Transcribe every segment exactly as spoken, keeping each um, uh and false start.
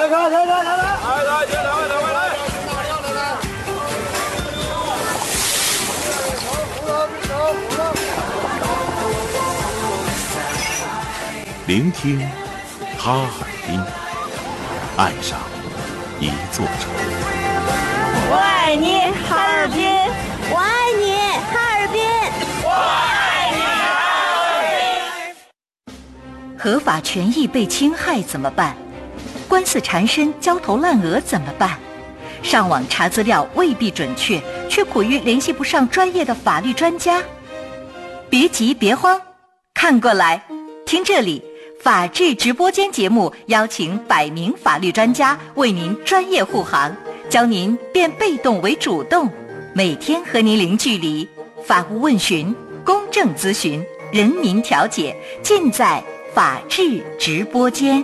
停停停停！来来，停，两位两位来。 聆听哈尔滨，爱上一座城。 我爱你，哈尔滨！ 我爱你，哈尔滨！ 我爱你，哈尔滨！ 合法权益被侵害怎么办？官司缠身、焦头烂额怎么办？上网查资料未必准确，却苦于联系不上专业的法律专家。别急别慌，看过来，听这里。法治直播间节目邀请百名法律专家为您专业护航，教您变被动为主动，每天和您零距离，法务问询、公正咨询、人民调解，尽在法治直播间。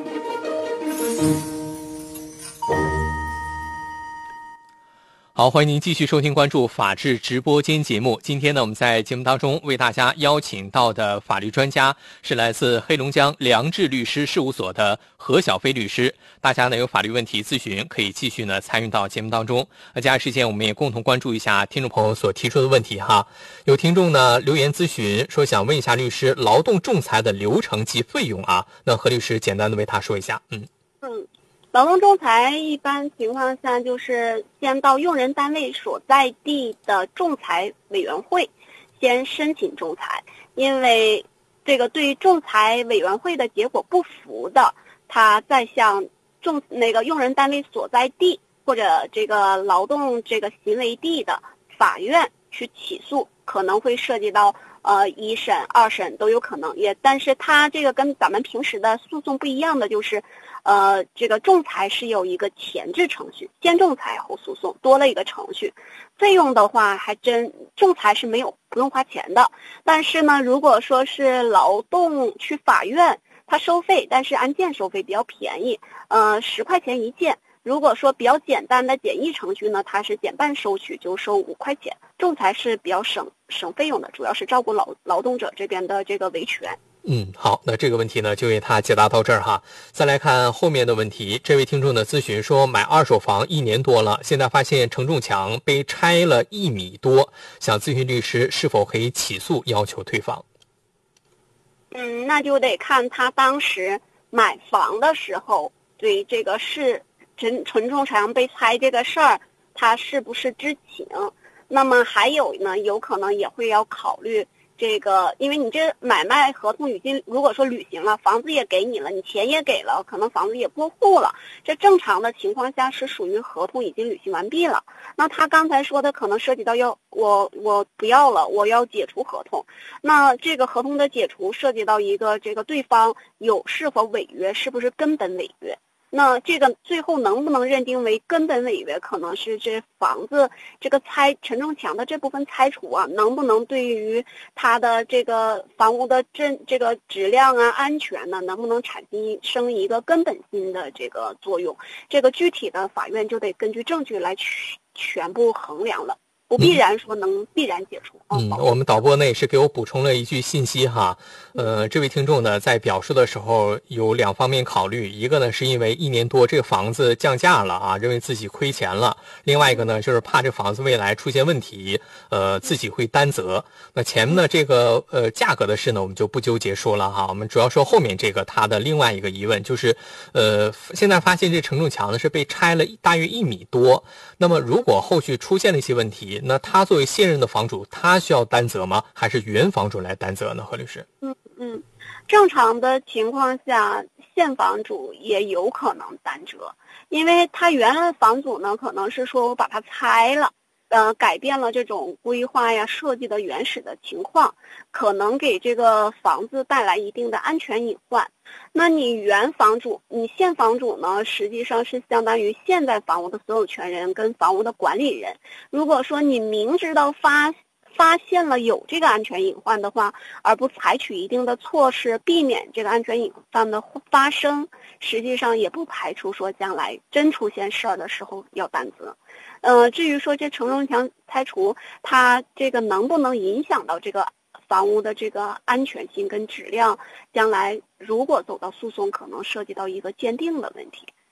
好，欢迎您继续收听关注法治直播间节目。今天呢，我们在节目当中为大家邀请到的法律专家是来自黑龙江良智律师事务所的何小飞律师。大家呢有法律问题咨询，可以继续呢参与到节目当中。那接下来时间，我们也共同关注一下听众朋友所提出的问题哈。有听众呢留言咨询说，想问一下律师，劳动仲裁的流程及费用啊，那何律师简单的为他说一下。嗯嗯。劳动仲裁一般情况下就是先到用人单位所在地的仲裁委员会先申请仲裁，因为这个对仲裁委员会的结果不服的，他再向仲那个用人单位所在地或者这个劳动这个行为地的法院去起诉，可能会涉及到呃一审、二审都有可能。也但是他这个跟咱们平时的诉讼不一样的就是。呃，这个仲裁是有一个前置程序，先仲裁后诉讼，多了一个程序。费用的话，还真仲裁是没有不用花钱的。但是呢，如果说是劳动去法院，他收费，但是按件收费比较便宜，呃，十块钱一件。如果说比较简单的简易程序呢，它是减半收取，就收五块钱。仲裁是比较省省费用的，主要是照顾劳劳动者这边的这个维权。 嗯，好，那这个问题呢就为他解答到这儿哈。再来看后面的问题，这位听众的咨询说，买二手房一年多了，现在发现承重墙被拆了一米多，想咨询律师是否可以起诉要求退房。 嗯，那就得看他当时买房的时候对这个是承承重墙被拆这个事儿，他是不是知情？那么还有呢，有可能也会要考虑。这个，因为你这买卖合同已经如果说履行了，房子也给你了，你钱也给了，可能房子也过户了，这正常的情况下是属于合同已经履行完毕了。那他刚才说的可能涉及到要我我不要了，我要解除合同。那这个合同的解除涉及到一个这个对方有是否违约，是不是根本违约？那这个最后能不能认定为根本违约，可能是这房子这个拆承重墙的这部分拆除啊，能不能对于它的这个房屋的质这个质量啊、安全呢，能不能产生一个根本性的这个作用？这个具体的法院就得根据证据来全部衡量了。不必然说能必然解除。 嗯，我们导播呢也是给我补充了一句信息哈，呃，这位听众呢在表述的时候有两方面考虑，一个呢是因为一年多这个房子降价了啊，认为自己亏钱了；另外一个呢就是怕这房子未来出现问题，呃，自己会担责。那前面呢这个呃价格的事呢我们就不纠结说了哈，我们主要说后面这个他的另外一个疑问就是，呃，现在发现这承重墙呢是被拆了大约一米多，那么如果后续出现了一些问题，那他作为现任的房主，他需要担责吗？还是原房主来担责呢？何律师？ 嗯嗯，正常的情况下，现房主也有可能担责，因为他原来房主呢，可能是说我把它拆了，呃，改变了这种规划呀、设计的原始的情况，可能给这个房子带来一定的安全隐患。那你原房主，你现房主呢，实际上是相当于现在房屋的所有权人跟房屋的管理人。如果说你明知道发发现了有这个安全隐患的话，而不采取一定的措施避免这个安全隐患的发生，实际上也不排除说将来真出现事儿的时候要担责。呃，至于说这承重墙拆除，它这个能不能影响到这个房屋的这个安全性跟质量，将来如果走到诉讼，可能涉及到一个鉴定的问题。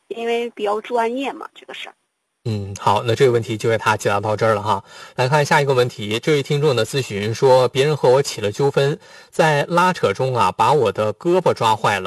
因为比较专业嘛，这个事儿。 嗯，好，那这个问题就为他解答到这儿了哈。来看下一个问题，这位听众的咨询说，别人和我起了纠纷，在拉扯中啊，把我的胳膊抓坏了。